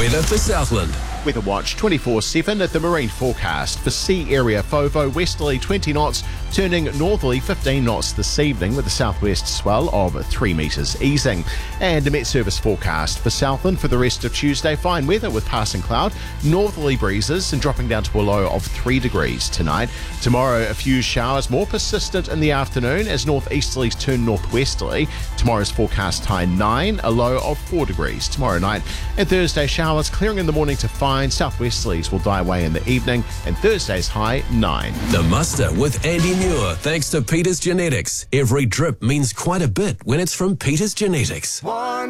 Weather for Southland. Weather Watch 24/7 at the marine forecast. For sea area FOVO, westerly 20 knots, turning northerly 15 knots this evening with a southwest swell of 3 metres easing. And a Met Service forecast for Southland for the rest of Tuesday. Fine weather with passing cloud, northerly breezes and dropping down to a low of 3 degrees tonight. Tomorrow, a few showers, more persistent in the afternoon as northeasterlies turn northwesterly. Tomorrow's forecast high 9, a low of 4 degrees tomorrow night. And Thursday, showers clearing in the morning to 5. Southwesterlies will die away in the evening, and Thursday's high 9. The Muster with Andy Muir, thanks to Peters Genetics. Every drip means quite a bit when it's from Peters Genetics.